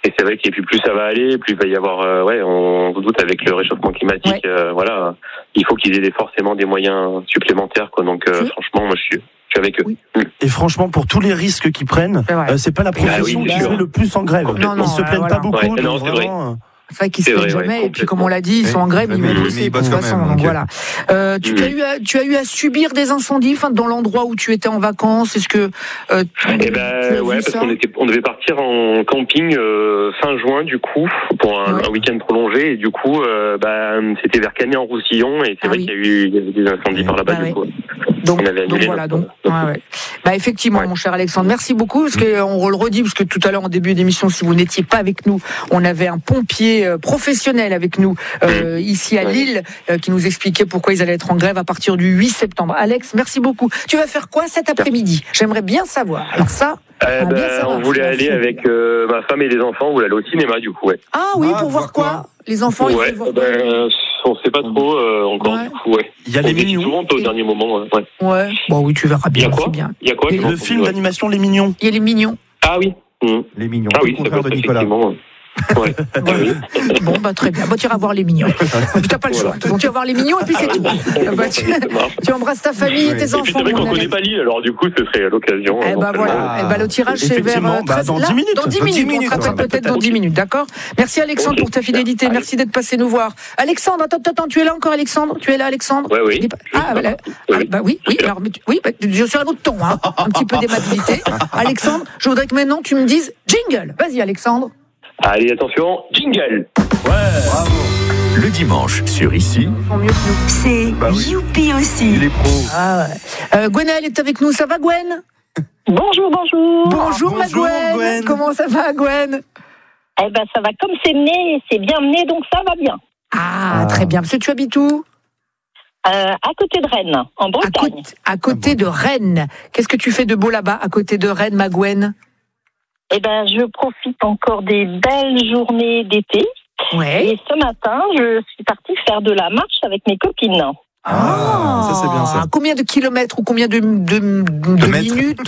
Et c'est vrai que plus ça va aller, plus il va y avoir, on doute avec le réchauffement climatique, voilà, il faut qu'ils aient forcément des moyens supplémentaires, quoi. Donc, franchement, moi, je suis avec eux. Oui. Et franchement, pour tous les risques qu'ils prennent, c'est pas la profession qui se met le plus en grève. Non, ils se plaignent pas beaucoup. Ouais, non, c'est vrai. C'est vrai qu'ils se plaignent jamais, et puis comme on l'a dit, ils sont en grève, ils vont bosser de toute façon. Donc voilà. Tu as eu à subir des incendies, dans l'endroit où tu étais en vacances. Est-ce que parce qu'on devait partir en camping fin juin du coup pour un week-end prolongé, et du coup c'était vers Cagnes-en-Roussillon, et c'est vrai qu'il y a eu des incendies par là-bas du coup. Donc effectivement, mon cher Alexandre, merci beaucoup, parce qu'on le redit, parce que tout à l'heure en début d'émission, si vous n'étiez pas avec nous, on avait un pompier professionnel avec nous ici à Lille qui nous expliquait pourquoi ils allaient être en grève à partir du 8 septembre. Alex, merci beaucoup. Tu vas faire quoi cet après-midi? J'aimerais bien savoir. Alors ça, on voulait aller avec ma femme et les enfants, on voulait aller au cinéma du coup. Ah oui, pour voir quoi? Les enfants, ils veulent voir quoi? On sait pas trop encore du coup. Il y a les Mignons. Souvent au dernier moment. Bon oui, tu verras bien. Il y a quoi le film d'animation Les Mignons. Il y a Les Mignons. Ah oui. Les Mignons. Ah oui, le contraire de Nicolas. Bon, très bien. Tu iras voir Les Mignons. Tu n'as pas le choix. Donc, tu vas voir Les Mignons et puis c'est tout. Tu embrasses ta famille et tes enfants. C'est vrai qu'on ne connaît pas Lille, alors du coup, ce serait l'occasion. Le tirage, c'est vers dans 10 minutes. Dans 10 minutes. On te rappelle peut-être dans 10 minutes, d'accord? Merci Alexandre pour ta fidélité. Merci d'être passé nous voir. Alexandre, attends, tu es là encore, Alexandre? Tu es là, Alexandre? Oui. Oui. Alors, je suis à l'autre ton, un petit peu d'aimabilité. Alexandre, je voudrais que maintenant tu me dises jingle. Vas-y, Alexandre. Allez, attention, jingle. Bravo. Le dimanche, sur Ici. C'est Youpi aussi. Les pros. Gwenaëlle est avec nous. Ça va, Gwen? Bonjour. Bonjour, ma Gwen. Comment ça va, Gwen? Ça va comme c'est mené, c'est bien mené, donc ça va bien. Très bien. Parce que tu habites où? À côté de Rennes, en Bretagne. À côté de Rennes. Qu'est-ce que tu fais de beau là-bas, à côté de Rennes, ma Gwen? Je profite encore des belles journées d'été. Ouais. Et ce matin, je suis partie faire de la marche avec mes copines. Ça c'est bien ça. Combien de kilomètres ou combien de minutes, de mètres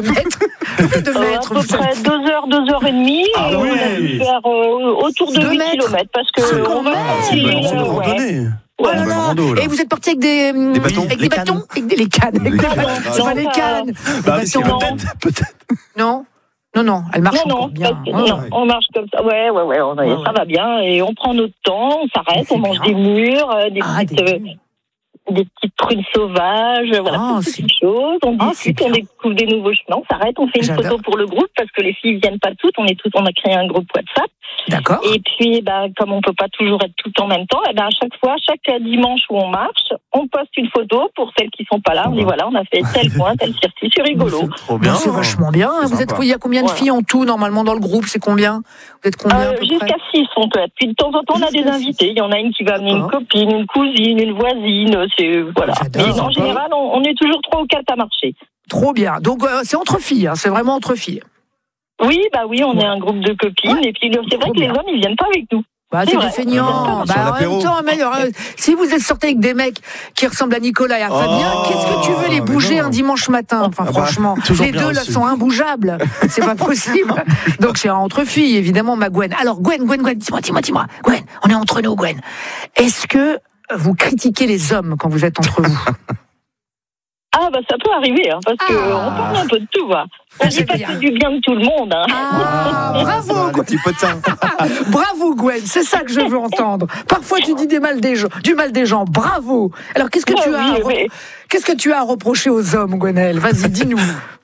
À peu près 2 heures, 2 heures et demie. On a dû faire autour de 8 kilomètres parce que on va c'est de randonnée. Et vous êtes parti avec des bâtons? Avec des bâtons? Avec des cannes. C'est pas des cannes. Peut-être. Non, elle marche bien. On marche comme ça. Ça va bien. Et on prend notre temps, on s'arrête, on mange des mûres, des petites prunes sauvages, toutes ces choses. On discute, on découvre des nouveaux chemins, on s'arrête, on fait une photo pour le groupe parce que les filles viennent pas toutes. On a créé un groupe WhatsApp. D'accord. Et puis, comme on peut pas toujours être tout en même temps, à chaque fois, chaque dimanche où on marche, on poste une photo pour celles qui sont pas là. On dit on a fait tel point, tel circuit, c'est rigolo. C'est trop bien. C'est vachement bien. Il y a combien de filles en tout normalement dans le groupe? C'est combien? Vous êtes combien? Jusqu'à 6 on peut être. Puis de temps en temps, on a des invités. Il y en a une qui va amener une copine, une cousine, une voisine. Mais en général, on est toujours 3 ou 4 à marcher. Trop bien. Donc c'est entre filles. C'est vraiment entre filles. Oui, on est un groupe de copines. Et puis c'est vrai que les hommes, ils viennent pas avec nous. C'est des feignants. En même temps, si vous êtes sortis avec des mecs qui ressemblent à Nicolas et à Fabien, qu'est-ce que tu veux les bouger un dimanche matin? Franchement, les deux là sont imbougeables. C'est pas possible. Donc c'est entre filles, évidemment, ma Gwen. Alors Gwen, dis-moi. Gwen, on est entre nous, Gwen. Est-ce que vous critiquez les hommes quand vous êtes entre vous? Ça peut arriver, parce qu'on parle un peu de tout, On dit pas que du bien de tout le monde, bravo, Gwen. Petit potin. Bravo, Gwen, c'est ça que je veux entendre. Parfois, tu dis du mal des gens. Bravo. Alors, qu'est-ce que tu as à reprocher aux hommes, Gwenaëlle? Vas-y, dis-nous.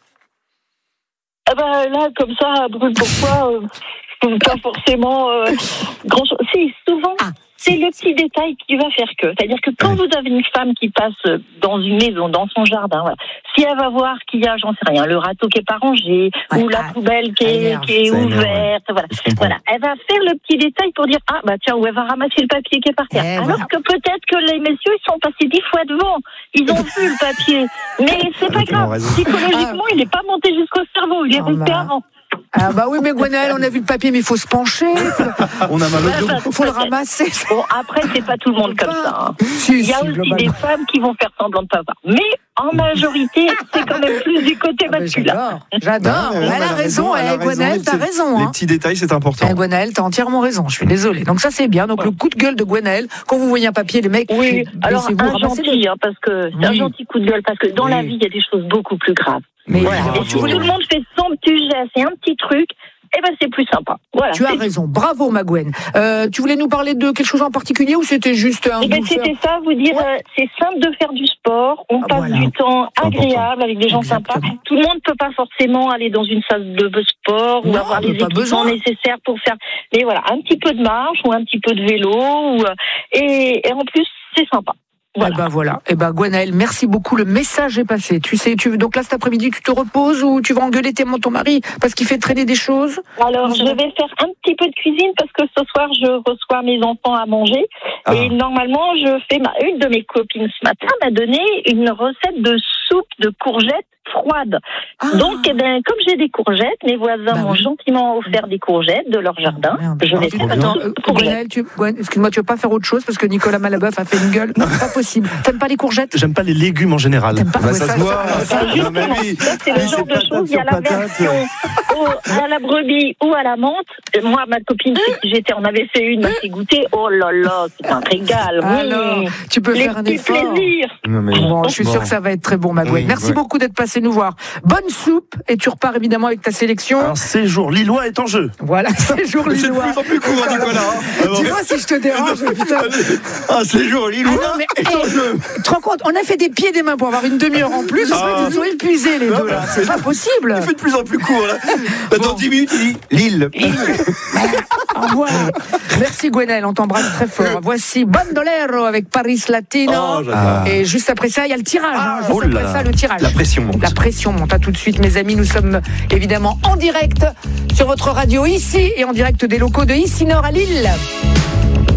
Là, comme ça, brûle pourquoi pas forcément grand-chose. Si, souvent... C'est le petit détail qui va faire que. C'est-à-dire que quand vous avez une femme qui passe dans une maison, dans son jardin, si elle va voir qu'il y a, j'en sais rien, le râteau qui est pas rangé, ou la poubelle qui est ouverte, elle va faire le petit détail pour dire, ou elle va ramasser le papier qui est par terre. Alors que peut-être que les messieurs, ils sont passés 10 fois devant. Ils ont vu le papier. Mais c'est pas grave. Psychologiquement, il n'est pas monté jusqu'au cerveau. Il est resté avant. Ah bah oui, mais Gwenaëlle, on a vu le papier, mais il faut se pencher. On a mal au dos. Il faut le ramasser. Bon, après, c'est pas tout le monde comme ça. Il y a aussi des femmes qui vont faire semblant de pas voir. Mais en majorité, c'est quand même plus du côté masculin. J'adore. Elle a raison. Gwenaëlle, t'as raison. Les petits détails, c'est important. Gwenaëlle, t'as entièrement raison. Je suis désolée. Donc ça, c'est bien. Donc le coup de gueule de Gwenaëlle, quand vous voyez un papier, les mecs. Oui, alors un gentil, parce que c'est un gentil coup de gueule, parce que dans la vie, il y a des choses beaucoup plus graves. Mais voilà. Et si tout le monde fait son petit geste et un petit truc, eh ben c'est plus sympa. Voilà. Tu as raison. Bravo, ma Gwen. Tu voulais nous parler de quelque chose en particulier ou c'était juste un... C'était ça, vous dire, c'est simple de faire du sport. On passe du temps agréable avec des gens sympas. Tout le monde ne peut pas forcément aller dans une salle de sport ou avoir les équipements nécessaires pour faire. Mais voilà, un petit peu de marche ou un petit peu de vélo. Et en plus, c'est sympa. Voilà. Eh ben, Gwenaëlle, merci beaucoup. Le message est passé. Tu sais, donc là, cet après-midi, tu te reposes ou tu vas engueuler ton mari parce qu'il fait traîner des choses? Alors, je vais faire un petit peu de cuisine parce que ce soir, je reçois mes enfants à manger. Et normalement, une de mes copines ce matin m'a donné une recette de soupe de courgettes froides. Donc, comme j'ai des courgettes, mes voisins m'ont gentiment offert des courgettes de leur jardin. Je vais faire Gwenaëlle, excuse-moi, tu veux pas faire autre chose parce que Nicolas Malabeuf a fait une gueule? Non, pas possible. T'aimes pas les courgettes? J'aime pas les légumes en général. Ça se voit. Ça, c'est le genre de choses. Il y a la version à la brebis ou à la menthe. Moi, ma copine, on avait fait une, m'a fait goûter. Oh là là, c'est un régal. Alors, tu peux faire un effort. Bon, je suis sûre que ça va être très bon, ma Gwen. Merci beaucoup d'être passé nous voir. Bonne soupe et tu repars évidemment avec ta sélection. Un séjour lillois est en jeu. Voilà, séjour lillois. C'est de plus en plus court, Nicolas. Dis-moi si je te dérange, putain. Un séjour lillois est en jeu. Tu te rends compte, on a fait des pieds et des mains pour avoir une demi-heure en plus. Ils sont épuisés les deux là. C'est pas possible. Il fait de plus en plus court là. Dans 10 minutes, il dit Lille. Voilà. Merci Gwenaëlle, on t'embrasse très fort. Voici Bandolero avec Paris Latino. Et juste après ça, il y a le tirage. Juste après ça, le tirage. La pression monte. La pression monte. À tout de suite, mes amis. Nous sommes évidemment en direct sur votre radio ici et en direct des locaux de Ici Nord à Lille.